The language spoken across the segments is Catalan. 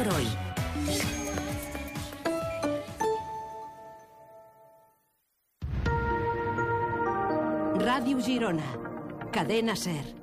por hoy. Ràdio Girona. Cadena SER.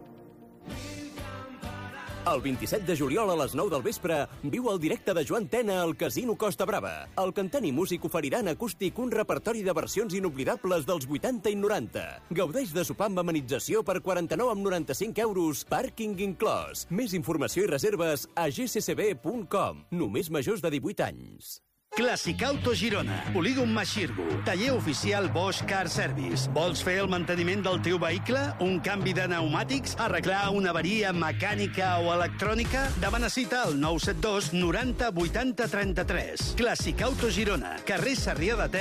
El 27 de juliol a les 9 del vespre viu el directe de Joan Tena al Casino Costa Brava. El cantant i músic oferiran acústic un repertori de versions inoblidables dels 80 i 90. Gaudeix de sopar amb amenització per 49,95 euros, pàrquing inclòs. Més informació i reserves a gccb.com. Només majors de 18 anys. Clàssic Auto Girona, Polígon Maxirgo, taller oficial Bosch Car Service. Vols fer el manteniment del teu vehicle? Un canvi de pneumàtics? Arreglar una avaria mecànica o electrònica? Demana cita al 972 90 80 33. Clàssic Auto Girona, carrer Sarrià de Ter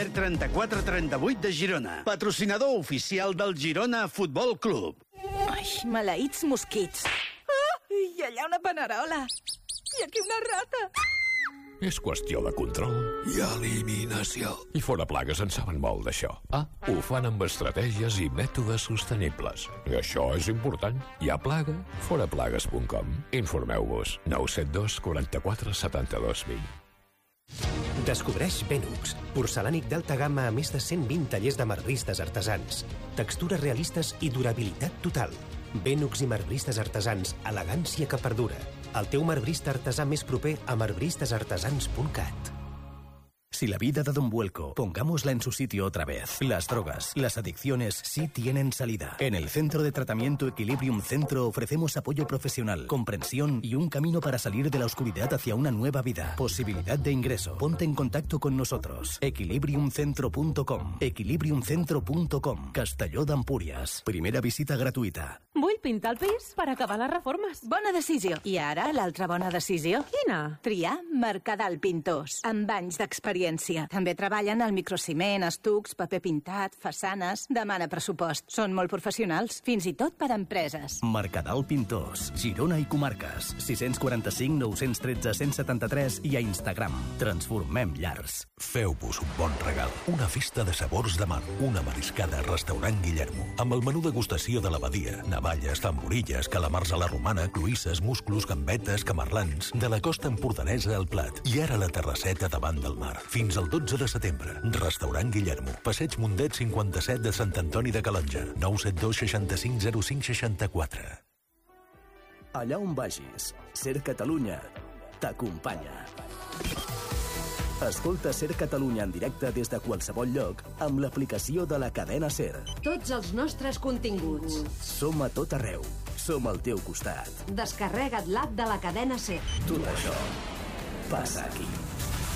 3438 de Girona. Patrocinador oficial del Girona Futbol Club. Ai, maleïts mosquits. I allà una panerola. I aquí una rata. És qüestió de control i eliminació. I fora plagues en saben molt d'això. Ho fan amb estratègies i mètodes sostenibles. I això és important. Hi ha plaga? Foraplagues.com. Informeu-vos. 972 44 72 20. Descobreix Benux, porcelànic d'alta gamma a més de 120 tallers de marbristes artesans. Textures realistes i durabilitat total. Benux i marbristes artesans, elegància que perdura. El teu marbrista artesà més proper a marbristeartesans.cat. Si la vida da un vuelco, pongámosla en su sitio otra vez. Las drogas, las adicciones sí tienen salida. En el Centro de Tratamiento Equilibrium Centro ofrecemos apoyo profesional, comprensión y un camino para salir de la oscuridad hacia una nueva vida. Posibilidad de ingreso. Ponte en contacto con nosotros. Equilibriumcentro.com. Equilibriumcentro.com. Castelló d'Empúries. Primera visita gratuïta. Vull pintar el pis per acabar les reformes. Bona decisió. I ara, l'altra bona decisió? Quina? Triar Mercadal Pintors, amb anys d'experiència. També treballen al microciment, estucs, paper pintat, façanes. Demana pressupost. Són molt professionals, fins i tot per a empreses. Mercadal Pintors, Girona i comarques. 645 913 173 i a Instagram. Transformem llars. Feu-vos un bon regal. Una festa de sabors de mar. Una mariscada al restaurant Guillermo. Amb el menú degustació de l'abadia. Navalles, tamborilles, calamars a la romana, cloïsses, musclos, gambetes, camarlans. De la costa empordanesa al plat. I ara la terrasseta davant del mar. Fins al 12 de setembre. Restaurant Guillermo. Passeig Mundet 57 de Sant Antoni de Calonja. 972 65 05 64. Allà on vagis, SER Catalunya t'acompanya. Escolta SER Catalunya en directe des de qualsevol lloc amb l'aplicació de la cadena SER. Tots els nostres continguts. Som a tot arreu. Som al teu costat. Descarrega't l'app de la cadena SER. Tot això passa aquí.